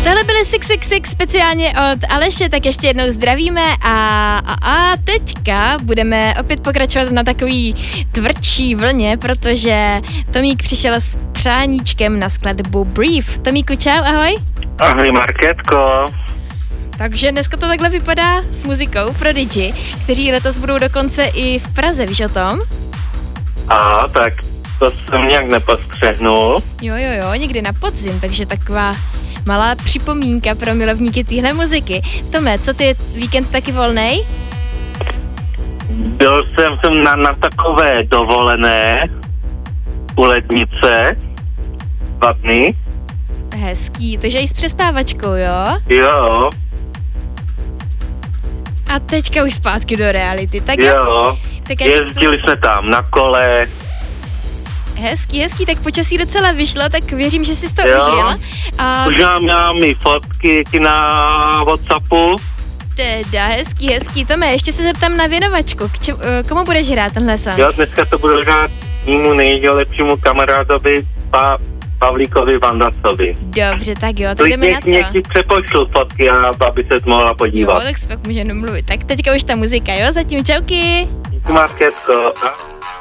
Tohle byly 666 speciálně od Aleše, tak ještě jednou zdravíme a teďka budeme opět pokračovat na takový tvrdší vlně, protože Tomík přišel s přáníčkem na skladbu Brief. Tomíku, čau, ahoj. Ahoj, Markétko. Takže dneska to takhle vypadá s muzikou Prodigy, kteří letos budou dokonce i v Praze, víš o tom? Tak to jsem nějak nepostřehnul. Jo, někdy na podzim, takže taková malá připomínka pro milovníky téhle muziky. Tome, co ty, je víkend taky volnej? Byl jsem na takové dovolené u Lednice 2 dny. Hezký, takže i s přespávačkou, jo? Jo. A teďka už zpátky do reality, tak Jo, jezdili jsme tam na kole. Hezký, tak počasí docela vyšlo, tak věřím, že jsi to užil. Už mám i fotky na WhatsAppu. Teda, hezký. Tome, ještě se zeptám na věnovačku. Komu budeš hrát tenhle song? Jo, dneska to budu hrát mému nejlepšímu kamarádovi Pavlíkovi Vandacovi. Dobře, tak jo, tak jdeme na to. Někdy přepošlu fotky, aby se mohla podívat. Jo, tak se pak můžeme domluvit. Tak teďka už ta muzika, jo? Zatím čauky. Díky, Markétko.